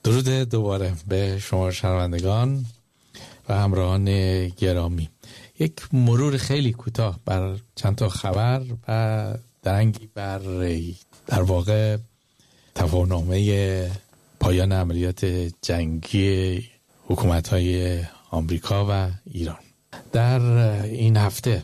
درود دوباره به شما شنوندگان و همراهان گرامی. یک مرور خیلی کوتاه بر چند تا خبر و درنگی بر در واقع تفاهم‌نامه پایان عملیات جنگی حکومت‌های آمریکا و ایران. در این هفته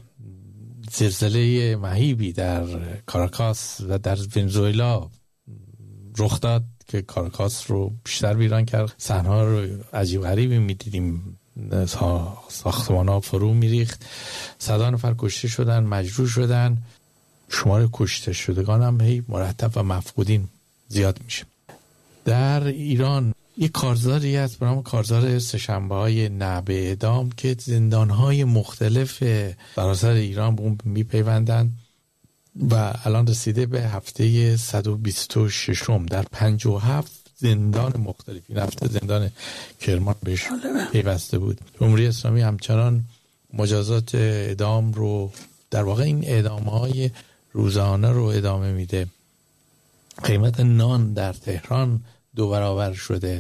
زلزله مهیبی در کاراکاس و در ونزوئلا رخ داد که کاراکاس رو بیشتر ویران کرد. صحنه‌ها رو عجیب غریبی می‌دیدیم، ساختمان‌ها فرو می‌ریخت، 100 نفر کشته شدن، مجروح شدن، شمار کشته شدگان هم هی مرتب و مفقودین زیاد میشه. در ایران یک کارزاری هست به نام کارزار سه‌شنبه‌های نعب اعدام که زندان‌های مختلف سراسر ایران به اون میپیوندند و الان رسیده به هفته 126 در 57 زندان مختلف. این هفته زندان کرمان بهش پیوسته بود. جمهوری اسلامی همچنان مجازات اعدام رو، در واقع این اعدام‌های روزانه رو ادامه میده. قیمت نان در تهران 2 برابر شده.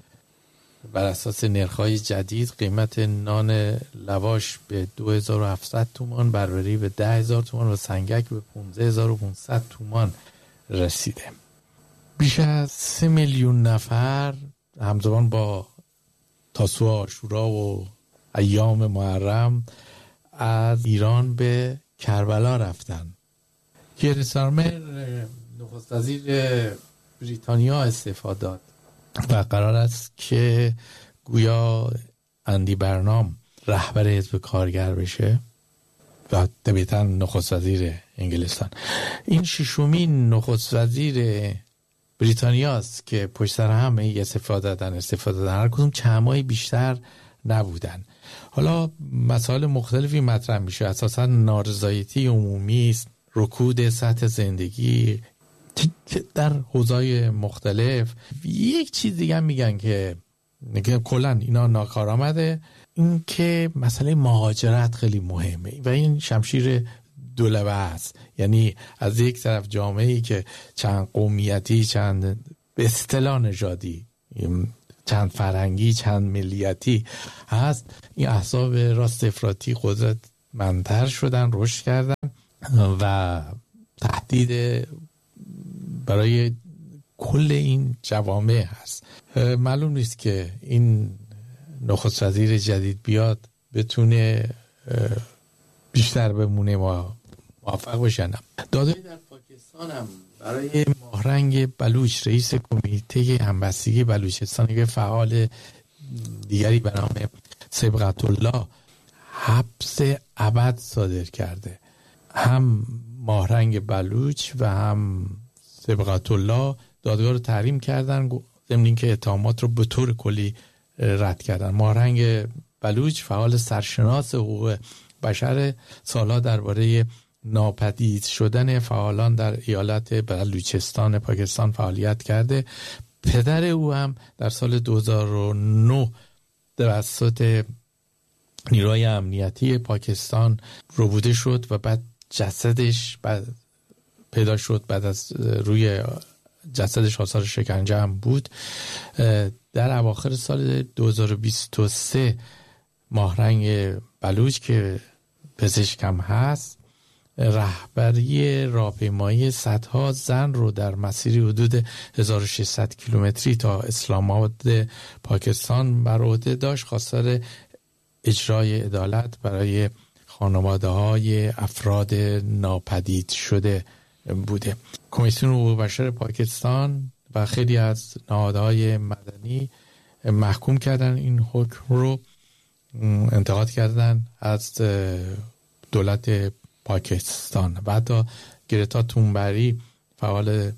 بر اساس نرخ‌های جدید قیمت نان لواش به 2700 تومان، بربری به 10000 تومان و سنگک به 15500 تومان رسیده. بیش از 3 میلیون نفر همزمان با تاسوعا، عاشورا و ایام محرم از ایران به کربلا رفتن. کیر استارمر نخست وزیر بریتانیا استعفا داد و قرار است که گویا اندی برنام رهبر حزب کارگر بشه و طبیعتاً نخست وزیر انگلستان. این ششمین نخست وزیر بریتانیا است که پشت سر هم استفاده دادن. هر کدوم چند ماه بیشتر نبودن. حالا مسائل مختلفی مطرح میشه، اساساً نارضایتی عمومی است، رکود سطح زندگی در حوزه‌های مختلف. یک چیز دیگه میگن که کلاً اینا ناکارآمده، این که مسئله مهاجرت خیلی مهمه و این شمشیر دولبه است. یعنی از یک طرف جامعه‌ای که چند قومیتی، چند به اصطلاح نژادی، چند فرهنگی، چند ملیتی هست، این احزاب راست افراطی قدرتمندتر شدن، رشد کردن و تهدید برای کل این جوامع هست. معلوم نیست که این نخست وزیر جدید بیاد بتونه بیشتر بمونه ما موفق بشن. دادایی در پاکستان هم برای ماهرنگ بلوچ، رئیس کمیته همبستگی بلوچستان که فعال دیگری به نام سبقت الله، حبس ابد صادر کرده. هم ماهرنگ بلوچ و هم سبقت الله دادگاه رو تحریم کردن، ضمن اینکه اتهامات رو به طور کلی رد کردن. ماهرنگ بلوچ فعال سرشناس حقوق بشر، سالها درباره ناپدید شدن فعالان در ایالت بلوچستان پاکستان فعالیت کرده. پدر او هم در سال 2009 توسط نیروهای امنیتی پاکستان ربوده شد و بعد جسدش پیدا شد. بعد از روی جسدش آثار شکنجه هم بود. در اواخر سال 2023 ماهرنگ بلوچ که پزشک هم هست، رهبری راهپیمایی صدها زن رو در مسیری حدود 1600 کیلومتری تا اسلام آباد پاکستان بر عهده داشت. خواستار اجرای عدالت برای خانواده‌های افراد ناپدید شده بوده. کمیسیون حقوق بشر پاکستان و خیلی از نهادهای مدنی محکوم کردن این حکم رو، انتقاد کردن از دولت پاکستان. و حتی گرتا تونبری، فعال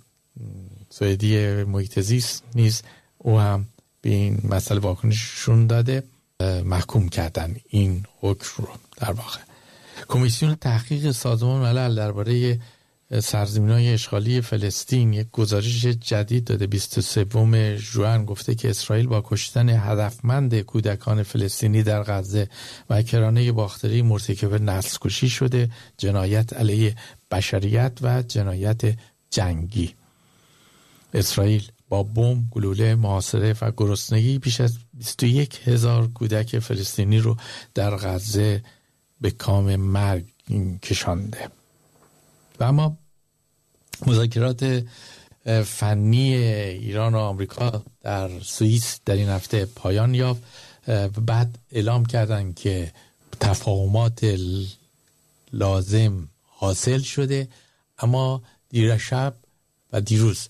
سوئدی محیط زیست نیز، او هم به این مسئله واکنششون داده، محکوم کردن این حکم رو. در واقع کمیسیون تحقیق سازمان ملل درباره سرزمین‌های اشغالی فلسطین یک گزارش جدید داده. 23 ژوئن گفته که اسرائیل با کشتن هدفمند کودکان فلسطینی در غزه و کرانه باختری مرتکب نسل‌کشی شده، جنایت علیه بشریت و جنایت جنگی. اسرائیل با بمب، گلوله، محاصره و گرسنگی بیش از 21,000 کودک فلسطینی رو در غزه به کام مرگ کشانده. و اما مذاکرات فنی ایران و آمریکا در سوئیس در این هفته پایان یافت. بعد اعلام کردن که تفاهمات لازم حاصل شده، اما دیر شب و دیروز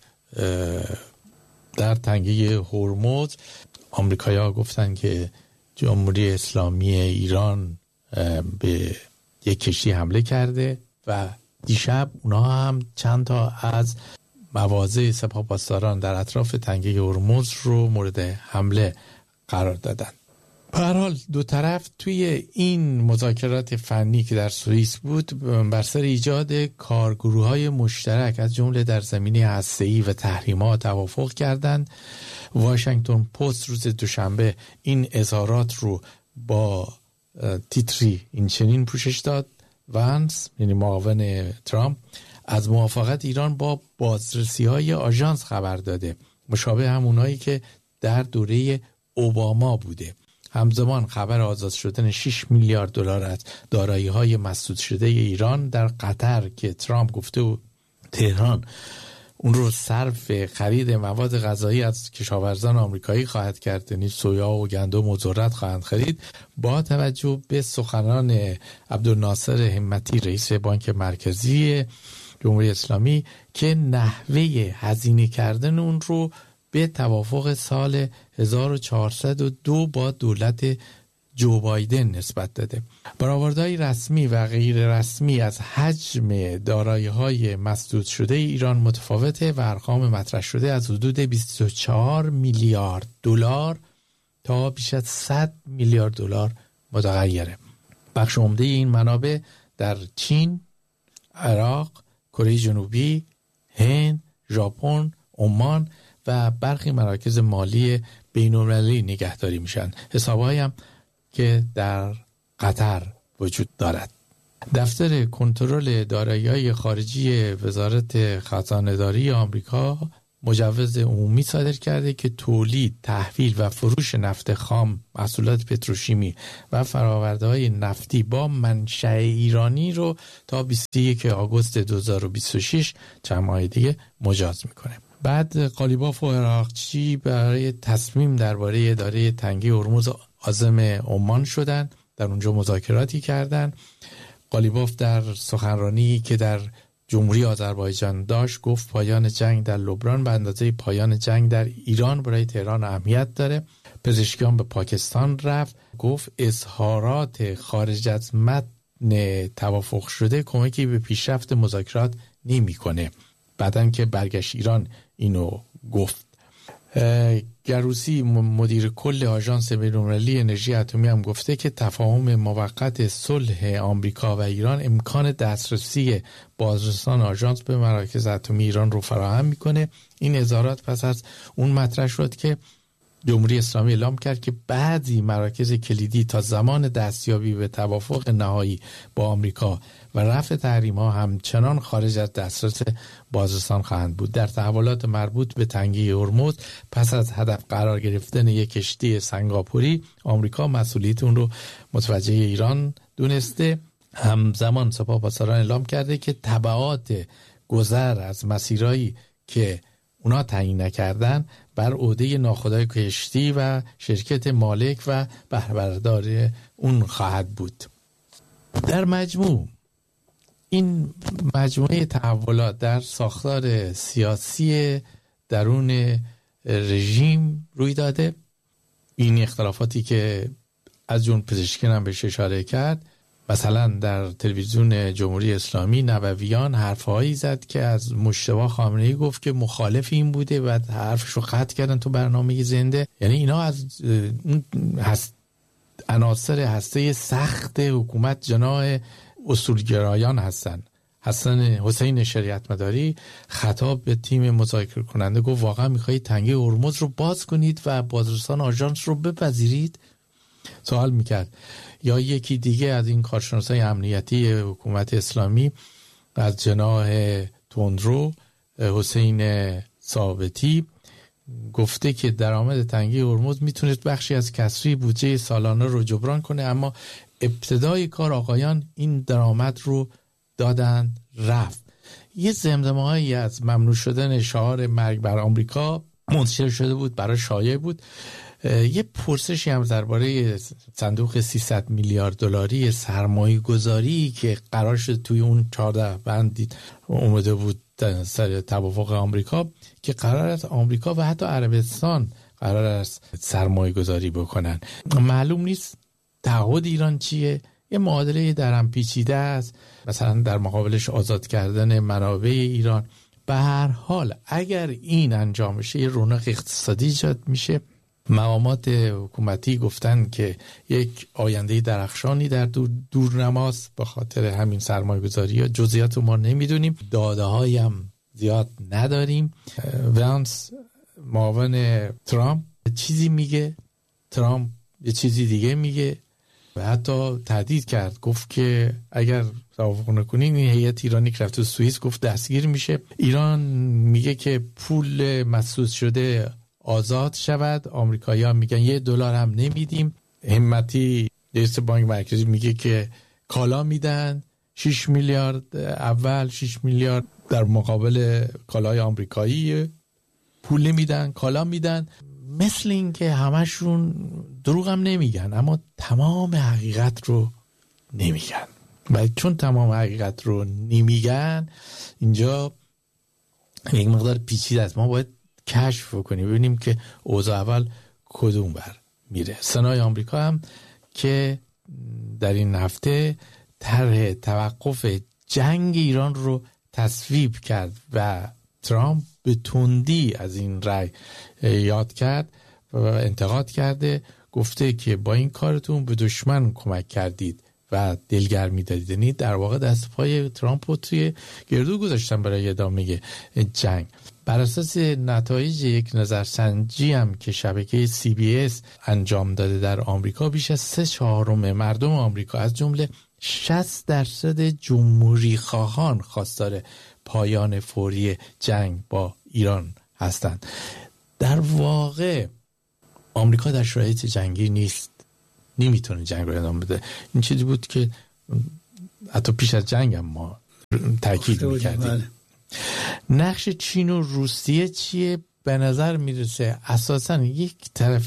در تنگه هرمز آمریکایی‌ها گفتن که جمهوری اسلامی ایران به یک کشتی حمله کرده و دیشب اونها هم چند تا از مواضع سپاهپاسداران در اطراف تنگه هرمز رو مورد حمله قرار دادن. به هر حال دو طرف توی این مذاکرات فنی که در سوئیس بود بر سر ایجاد کارگروه‌های مشترک از جمله در زمینه هسته‌ای و تحریمات توافق کردند. واشنگتن پست روز دوشنبه این اظهارات رو با تیتری این چنین پوشش داد: وانس، یعنی معاون ترامپ، از موافقت ایران با بازرسی‌های آژانس خبر داده، مشابه همونایی که در دوره اوباما بوده. همزمان خبر آزاد شدن 6 میلیارد دلار از دارایی‌های مسدود شده ایران در قطر که ترامپ گفته و تهران اون رو صرف خرید مواد غذایی از کشاورزان آمریکایی خواهد کرد، یعنی سویا و گندم و ذرت خواهند خرید، با توجه به سخنان عبدالناصر همتی رئیس بانک مرکزی جمهوری اسلامی که نحوه هزینه کردن اون رو به توافق سال 1402 با دولت جو بایدن نسبت داده. برآوردهای رسمی و غیر رسمی از حجم دارایی‌های مسدود شده ایران متفاوته و ارقام مطرح شده از حدود 24 میلیارد دلار تا بیش از 100 میلیارد دلار متغیره. بخش عمده این منابع در چین، عراق، کره جنوبی، هند، ژاپن، عمان و برخی مراکز مالی بین‌المللی نگهداری میشن. حساب‌هایی هم که در قطر وجود دارد. دفتر کنترل دارایی‌های خارجی وزارت خزانه‌داری آمریکا مجوز عمومی صادر کرده که تولید، تحویل و فروش نفت خام، محصولات پتروشیمی و فرآورده‌های نفتی با منشأ ایرانی رو تا 21 آگوست 2026 چند ماه دیگه مجاز میکنه. بعد قالیباف و عراقچی برای تصمیم درباره اداره تنگه هرمز عازم عمان شدن، در اونجا مذاکراتی کردن. قالیباف در سخنرانی که در جمهوری آذربایجان داشت گفت پایان جنگ در لبنان به اندازه پایان جنگ در ایران برای تهران اهمیت داره. پزشکیان به پاکستان رفت، گفت اظهارات خارج از متن توافق شده کمکی به پیشرفت مذاکرات نمی‌کنه. بعدن که برگشت ایران اینو گفت. گروسی مدیر کل آژانس بین‌المللی انرژی اتمی هم گفته که تفاهم موقت صلح آمریکا و ایران امکان دسترسی بازرسان آژانس به مراکز اتمی ایران رو فراهم میکنه. این اظهارات پس از اون مطرح شد که جمهوری اسلامی اعلام کرد که بعضی مراکز کلیدی تا زمان دستیابی به توافق نهایی با آمریکا و رفع تحریم‌ها همچنان خارج از دسترس بازرسان خواهند بود. در تحولات مربوط به تنگه هرمز پس از هدف قرار گرفتن یک کشتی سنگاپوری، آمریکا مسئولیت اون رو متوجه ایران دونسته. همزمان سپاهپاسداران اعلام کرده که تبعات گذر از مسیرایی که اونا تعیین نکردن بر عهده ناخدای کشتی و شرکت مالک و بهره‌بردار اون خواهد بود. در مجموع این مجموعه تحولات در ساختار سیاسی درون رژیم روی داده. این اختلافاتی که از جون پزشکیان هم بهش اشاره کرد، مثلا در تلویزیون جمهوری اسلامی نوویان حرفهایی زد که از مجتبی خامنه‌ای گفت که مخالف این بوده و حرفشو قطع کردن تو برنامه زنده. یعنی اینا از عناصر هسته سخت حکومت جناح اصولگرایان هستن. حسین شریعت مداری خطاب به تیم مذاکره کننده گفت واقعا میخواهید تنگه هرمز رو باز کنید و بازرسان آژانس رو بپذیرید؟ سوال میکرد. یا یکی دیگه از این کارشناسای امنیتی حکومت اسلامی از جناح تندرو، حسین ثابتی، گفته که درآمد تنگی هرمز میتونه بخشی از کسری بودجه سالانه رو جبران کنه، اما ابتدای کار آقایان این درآمد رو دادن رفت. یه زمزمه‌هایی از ممنوع شدن شعار مرگ بر آمریکا منتشر شده بود، برای شایع بود. یه پرسشی هم درباره صندوق 300 میلیارد دلاری سرمایه گذاری که قرار شد توی اون 14 بند اومده بود سر توافق آمریکا، که قرار است آمریکا و حتی عربستان قرار است سرمایه گذاری بکنن. معلوم نیست تعهد ایران چیه. یه معادله درهم پیچیده است، مثلا در مقابلش آزاد کردن منابع ایران. به هر حال اگر این انجام بشه یه رونق اقتصادی ایجاد میشه. مقامات حکومتی گفتن که یک آینده درخشانی در دورنماست به خاطر همین سرمایه‌گذاری ها. جزئیات ما نمیدونیم، داده هایی هم زیاد نداریم. وانس معاون ترامپ چیزی میگه، ترامپ یه چیزی دیگه میگه و حتی تهدید کرد، گفت که اگر توافق نکنین این هیئت ایرانی که رفت تو سوئیس گفت دستگیر میشه. ایران میگه که پول مسدود شده آزاد شود، آمریکایی‌ها میگن $1 هم نمیدیم. همتی رئیس بانک مرکزی میگه که کالا میدن 6 میلیارد اول 6 میلیارد در مقابل کالای آمریکایی، پول نمیدن کالا میدن. مثل این که همشون دروغ هم نمیگن اما تمام حقیقت رو نمیگن، و چون تمام حقیقت رو نمیگن اینجا یک مقدار پیچیده است. ما باید کشف کنیم ببینیم که اوضاع اول کدوم بر میره. سنای آمریکا هم که در این هفته طرح توقف جنگ ایران رو تصویب کرد و ترامپ به تندی از این رأی یاد کرد و انتقاد کرده، گفته که با این کارتون به دشمن کمک کردید و دلگرمی دادید. یعنی در واقع دست پای ترامپ رو توی گردو گذاشتن برای ادامه جنگ. بر اساس نتایج یک نظرسنجی هم که شبکه CBS انجام داده در آمریکا، بیش از 3/4 مردم آمریکا از جمله 60% جمهوری خواهان خواستار پایان فوری جنگ با ایران هستند. در واقع آمریکا در شرایط جنگی نیست، نمیتونه جنگ رو ادامه بده. این چیزی بود که حتی پیش از جنگ هم ما تاکید میکردیم. نقش چین و روسیه چیه؟ به نظر میرسه اساساً یک طرف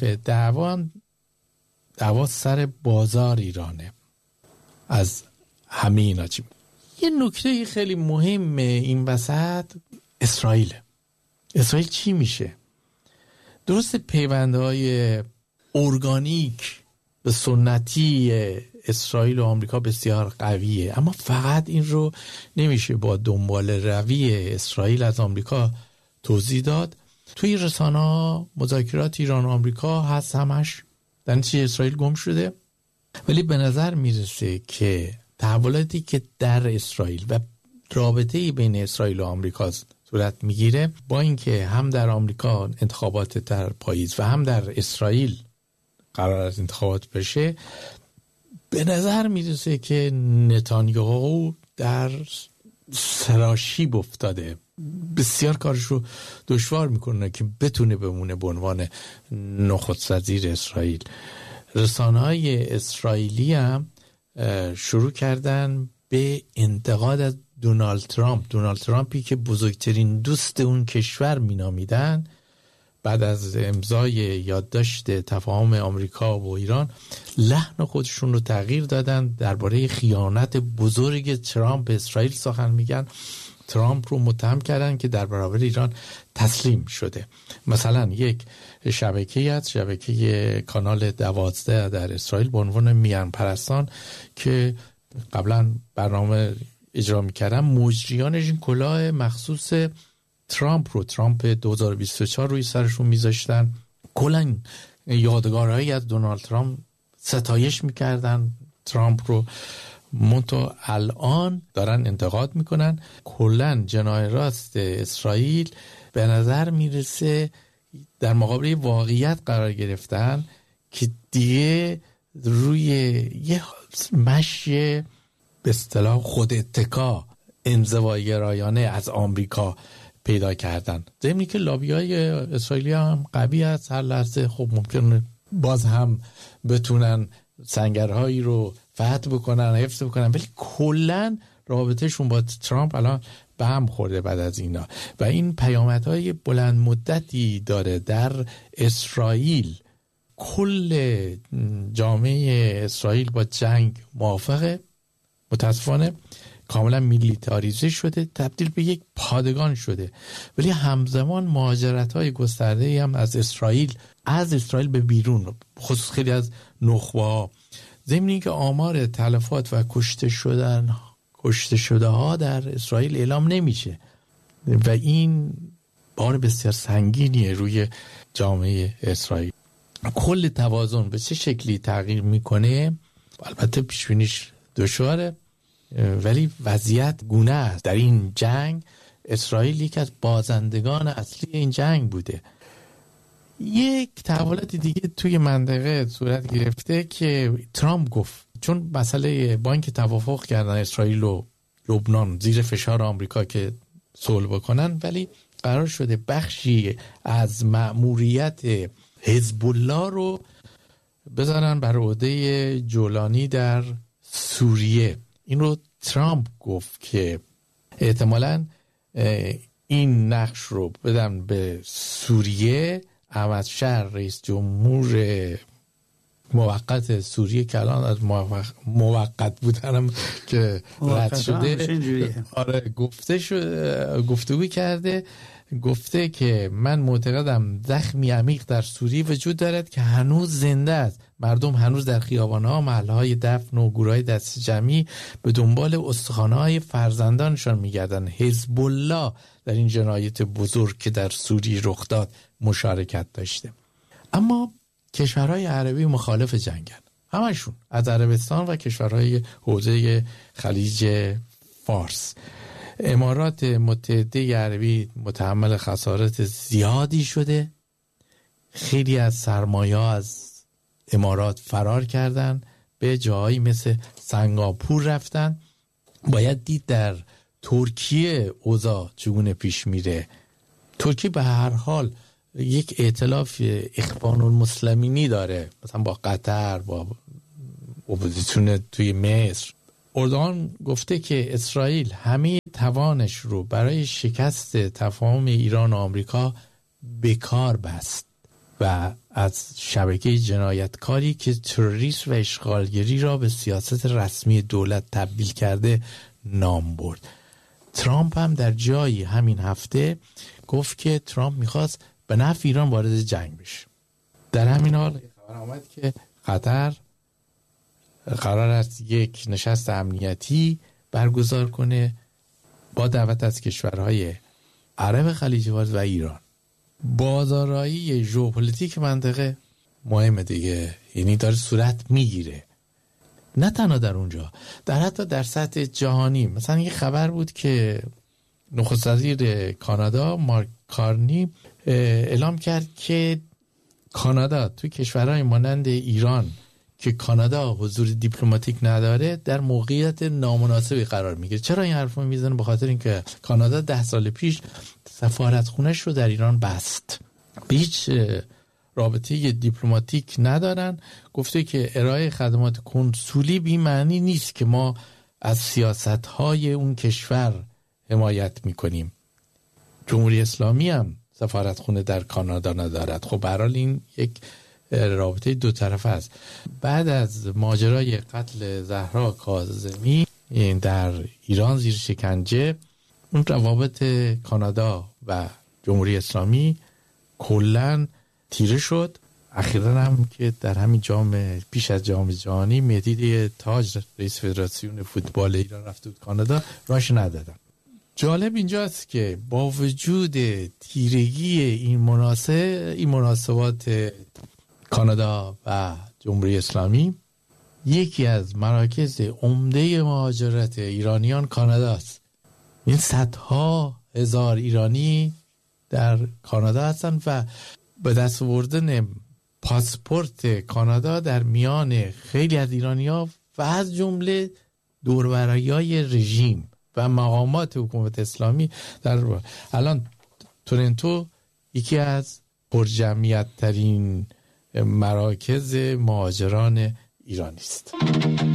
دعوا سر بازار ایرانه. از همه اینا چی؟ یه نکته خیلی مهم این وسط اسرائیل چی میشه؟ درست پیوندهای ارگانیک به سنتی اسرائیل و آمریکا بسیار قویه، اما فقط این رو نمیشه با دنبال روی اسرائیل از آمریکا توضیح داد. توی رسانه‌ها مذاکرات ایران و آمریکا هست، همش در نتیجه اسرائیل گم شده. ولی به نظر میرسه که تحولاتی که در اسرائیل و رابطه‌ای بین اسرائیل و آمریکا صورت میگیره، با اینکه هم در آمریکا انتخابات در پاییز و هم در اسرائیل قرار است انتخابات بشه، به نظر میرسه که نتانیاهو در سراشیب افتاده. بسیار کارش رو دشوار میکنه که بتونه بمونه به عنوان نخست وزیر اسرائیل. رسانه‌های اسرائیلی هم شروع کردن به انتقاد از دونالد ترامپی که بزرگترین دوست اون کشور مینامیدن، بعد از امضای یادداشت تفاهم آمریکا و ایران لحن خودشون رو تغییر دادن، درباره خیانت بزرگ ترامپ به اسرائیل سخن میگن. ترامپ رو متهم کردن که در برابر ایران تسلیم شده. مثلا یک شبکه کانال 12 در اسرائیل به عنوان میان پرستان که قبلا برنامه اجرا میکردن، مجریانش این کلاه مخصوص ترامپ 2024 روی سرشون میذاشتن. کلا یادگارهایی از دونالد ترامپ ستایش میکردن ترامپ رو. منتها الان دارن انتقاد میکنن. کلا جناح راست اسرائیل به نظر میرسه در مقابل واقعیت قرار گرفتن که دیگه روی یه مشی به اصطلاح خود اتکا انزوایی گرایانه از آمریکا پیدا کردن. ضمنی که لابیای اسرائیلی هم قوی است، هر لحظه خب ممکنه باز هم بتونن سنگرهایی رو فتح بکنن، حفظ بکنن، ولی کلن رابطهشون با ترامپ الان به هم خورده بعد از اینا و این پیامدهای بلند مدتی داره در اسرائیل. کل جامعه اسرائیل با جنگ موافقه، متاسفانه کاملا میلیتاریزه شده، تبدیل به یک پادگان شده، ولی همزمان مهاجرت‌های گسترده‌ای هم از اسرائیل به بیرون، خصوص خیلی از نخبه‌ها. ضمن اینکه آمار تلفات و کشته شده ها در اسرائیل اعلام نمیشه و این بار بسیار سنگینیه روی جامعه اسرائیل. کل توازن به چه شکلی تغییر میکنه البته پیشبینیش دشواره، ولی وضعیت گونه است. در این جنگ اسرائیل یک از بازندگان اصلی این جنگ بوده. یک تحولات دیگه توی منطقه صورت گرفته که ترامپ گفت، چون مسئله با اینکه توافق کردن اسرائیل و لبنان زیر فشار آمریکا که صلح بکنن، ولی قرار شده بخشی از مأموریت حزب الله رو بذارن بر عهده جولانی در سوریه. این رو ترامپ گفت که احتمالاً این نقش رو بدن به سوریه. احمد شهر رئیس جمهور موقت سوریه که الان از موقت بودنم که رد شده، آره گفتگو کرده، گفته که من معتقدم زخمی عمیق در سوریه وجود دارد که هنوز زنده است. مردم هنوز در خیابان‌ها، محل‌های دفن و گروه‌های دست جمعی به دنبال استخوان‌های فرزندانشان می‌گردند. حزب الله در این جنایت بزرگ که در سوریه رخ داد مشارکت داشته. اما کشورهای عربی مخالف جنگن، همشون، از عربستان و کشورهای حوزه خلیج فارس. امارات متحده عربی متحمل خسارات زیادی شده، خیلی از سرمایه از امارات فرار کردن، به جایی مثل سنگاپور رفتن. باید دید در ترکیه اوضاع چگونه پیش میره. ترکیه به هر حال یک ائتلاف اخوان المسلمینی داره، مثلا با قطر، با اپوزیسیون توی مصر. اردوغان گفته که اسرائیل همه توانش رو برای شکست تفاهم ایران و آمریکا بکار بست و از شبکه جنایتکاری که تروریسم و اشغالگری را به سیاست رسمی دولت تبدیل کرده نام برد. ترامپ هم در جایی همین هفته گفت که ترامپ میخواست به نفع ایران وارد جنگ بشه. در همین حال خبر آمد که قطر قرار است یک نشست امنیتی برگزار کنه با دعوت از کشورهای عرب خلیج فارس و ایران. بازارایی ژئوپلیتیک منطقه مهمه دیگه، یعنی داره صورت میگیره، نه تنها در اونجا، حتی در سطح جهانی. مثلا یه خبر بود که نخست وزیر کانادا مارک کارنی اعلام کرد که کانادا توی کشورهای مانند ایران که کانادا حضور دیپلماتیک نداره در موقعیت نامناسبی قرار میگیره. چرا این حرفو میزنه؟ به خاطر اینکه کانادا 10 سال پیش سفارتخونه‌اش رو در ایران بست، به هیچ رابطه دیپلماتیک ندارن. گفته که ارائه خدمات کنسولی بی معنی نیست که ما از سیاست‌های اون کشور حمایت میکنیم. جمهوری اسلامی هم سفارتخونه در کانادا ندارد. خب به هر حال این یک رابطه دو طرفه است. بعد از ماجرای قتل زهرا کاظمی در ایران زیر شکنجه، اون روابط کانادا و جمهوری اسلامی کلاً تیره شد. اخیراً هم که در همین پیش از جام جهانی مهدی تاج رئیس فدراسیون فوتبال ایران رفته بود کانادا، راش ندادن. جالب اینجاست که با وجود تیرگی این مناسبات کانادا و جمهوری اسلامی، یکی از مراکز عمده مهاجرت ایرانیان کاناداست. این صدها هزار ایرانی در کانادا هستند و به دست آوردن پاسپورت کانادا در میان خیلی از ایرانی‌ها و از جمله دوربرایای رژیم و مقامات حکومت اسلامی الان تورنتو یکی از پرجمعیت ترین مراکز مهاجران ایرانی است.